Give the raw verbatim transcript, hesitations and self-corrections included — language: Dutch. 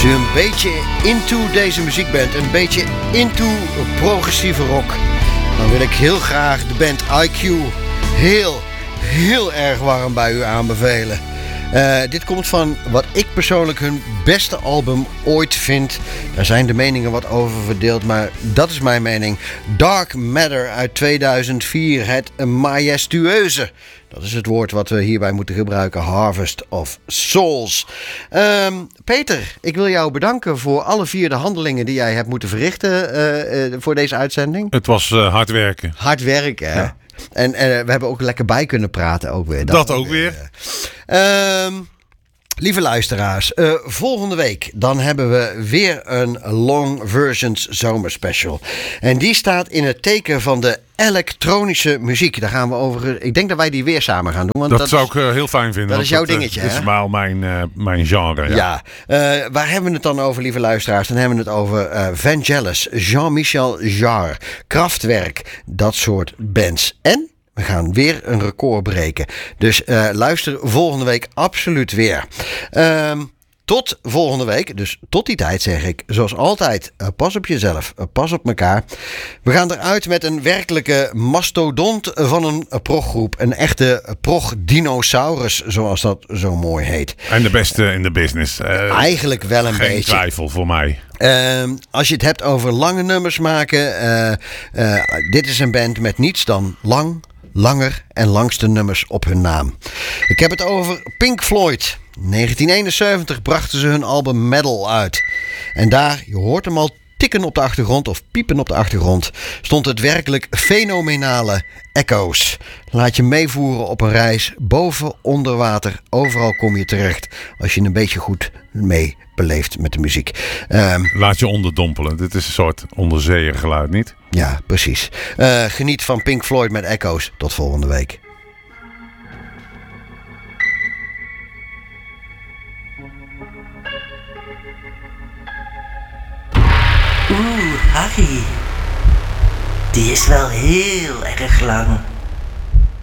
Als je een beetje into deze muziek bent, een beetje into progressieve rock, dan wil ik heel graag de band I Q heel, heel erg warm bij u aanbevelen. Uh, dit komt van wat ik persoonlijk hun beste album ooit vind. Daar zijn de meningen wat over verdeeld, maar dat is mijn mening. Dark Matter uit tweeduizend vier, het majestueuze. Dat is het woord wat we hierbij moeten gebruiken. Harvest of Souls. Um, Peter, ik wil jou bedanken voor alle vier de handelingen die jij hebt moeten verrichten uh, uh, voor deze uitzending. Het was uh, hard werken. Hard werken, hè? Ja. En, en we hebben ook lekker bij kunnen praten ook weer. Dat, dat ook weer. weer. Um, lieve luisteraars, uh, volgende week dan hebben we weer een Long Versions zomerspecial. En die staat in het teken van de elektronische muziek. Daar gaan we over. Ik denk dat wij die weer samen gaan doen. Want dat, dat zou is, ik uh, heel fijn vinden. Dat is jouw dat, dingetje, uh, hè? Dat is maar mijn, uh, mijn genre, ja. ja. Uh, waar hebben we het dan over, lieve luisteraars? Dan hebben we het over uh, Vangelis, Jean-Michel Jarre, Kraftwerk, dat soort bands. En we gaan weer een record breken. Dus uh, luister volgende week absoluut weer. Uh, tot volgende week. Dus tot die tijd zeg ik, zoals altijd, uh, pas op jezelf. Uh, pas op elkaar. We gaan eruit met een werkelijke mastodont van een uh, proggroep. Een echte prog-dinosaurus, zoals dat zo mooi heet. En de beste in de business. Uh, Eigenlijk wel een geen beetje. Geen twijfel voor mij. Uh, als je het hebt over lange nummers maken. Uh, uh, dit is een band met niets dan lang, langer en langste nummers op hun naam. Ik heb het over Pink Floyd. negentien eenenzeventig brachten ze hun album Metal uit. En daar, je hoort hem al tikken op de achtergrond of piepen op de achtergrond, stond het werkelijk fenomenale Echoes. Laat je meevoeren op een reis boven, onder water. Overal kom je terecht als je een beetje goed mee beleeft met de muziek. Um, Laat je onderdompelen. Dit is een soort onderzeeërgeluid, niet? Ja, precies. Uh, geniet van Pink Floyd met Echoes. Tot volgende week. Oeh, Harry. Die is wel heel erg lang.